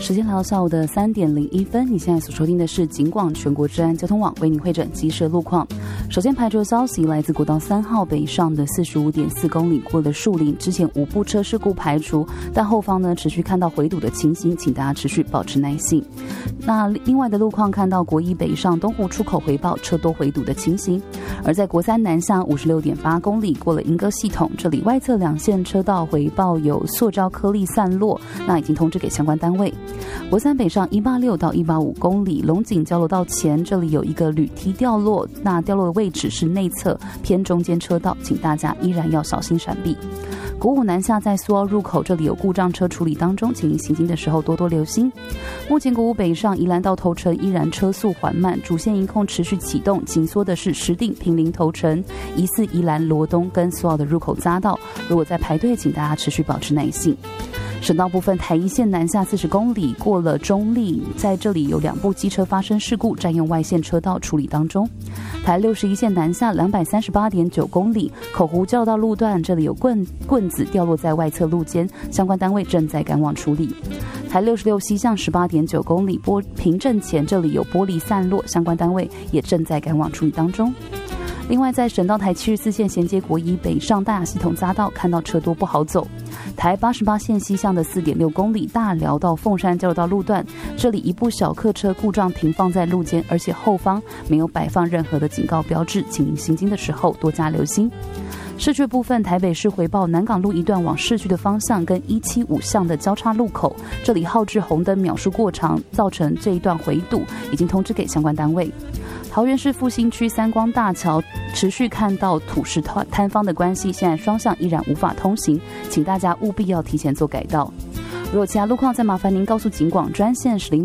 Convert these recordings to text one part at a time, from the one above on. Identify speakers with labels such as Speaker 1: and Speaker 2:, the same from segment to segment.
Speaker 1: 时间来到下午的3点01分，你现在所收听的是警广全国治安交通网为你汇整即时路况。首先排除的消息来自国道3号北上的 45.4 公里过了树林，之前5部车事故排除，但后方呢持续看到回堵的情形，请大家持续保持耐性。那另外的路况看到国一北上东湖出口回报车多回堵的情形，而在国3南下 56.8 公里过了莺歌系统，这里外侧2线车道回报有塑胶颗粒散落，那已经通知给相关单位。国3北上186到185公里龙井交流道前，这里有一个铝梯掉落，那掉落的位置是内侧偏中间车道，请大家依然要小心闪避。国5南下在苏澳入口，这里有故障车处理当中，请您行经的时候多多留心。目前国5北上宜兰到头城依然车速缓慢，主线营控持续启动，紧缩的是石碇坪林头城，疑似宜兰罗东跟苏澳的入口匝道，如果在排队，请大家持续保持耐性。省道部分，台一线南下40公里过了中立，在这里有2部机车发生事故，占用外线车道处理当中。台61线南下238.9公里口湖交流道路段，这里有棍子掉落在外侧路肩，相关单位正在赶往处理。台66西向18.9公里平镇前，这里有玻璃散落，相关单位也正在赶往处理当中。另外，在省道台74线衔接国一北上大雅系统匝道，看到车多不好走。台88线西向的4.6公里大寮到凤山交流道路段，这里一部小客车故障停放在路肩，而且后方没有摆放任何的警告标志，请您行经的时候多加留心。市区部分，台北市回报南港路一段往市区的方向跟175巷的交叉路口，这里号志红灯秒数过长，造成这一段回堵，已经通知给相关单位。桃园市复兴区三光大桥持续看到土石坍方的关系，现在双向依然无法通行，请大家务必要提前做改道。如果其他路况，再麻烦您告诉警广专线是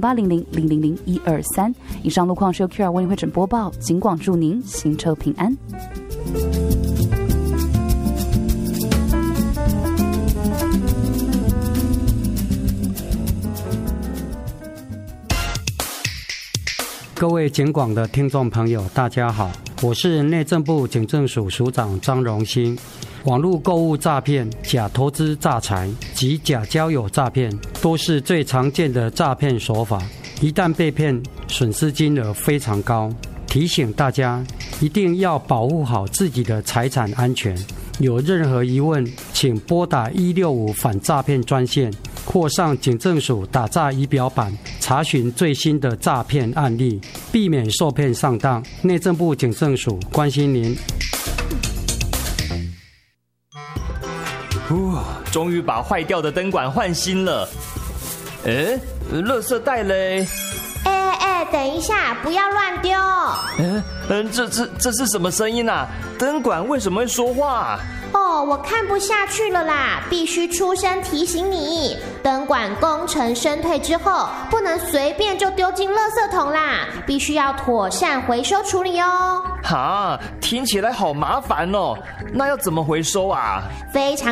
Speaker 1: 0800000123。以上路况是由 QR 为您汇整播报，警广祝您行车平安。
Speaker 2: 各位警广的听众朋友，大家好，我是内政部警政署署长张荣兴。网络购物诈骗、假投资诈财及假交友诈骗都是最常见的诈骗手法，一旦被骗，损失金额非常高。提醒大家一定要保护好自己的财产安全，有任何疑问请拨打165反诈骗专线，或上警政署打诈仪表板查询最新的诈骗案例，避免受骗上当。内政部警政署关心您。
Speaker 3: 终于把坏掉的灯管换新了。垃圾袋嘞？
Speaker 4: 等一下，不要乱丢。
Speaker 3: 这是什么声音啊？灯管为什么会说话？
Speaker 4: 我看不下去了啦，必须出声提醒你，灯管工程升退之后，不能随便就丢进垃圾桶啦，必须要妥善回收处理哦。
Speaker 3: 听起来好麻烦哦，那要怎么回收啊？
Speaker 4: 非常